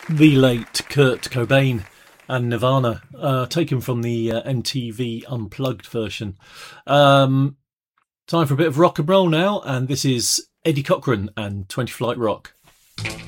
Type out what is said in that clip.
The late Kurt Cobain and Nirvana, taken from the MTV Unplugged version. Time for a bit of rock and roll now, and this is Eddie Cochran and 20 Flight Rock.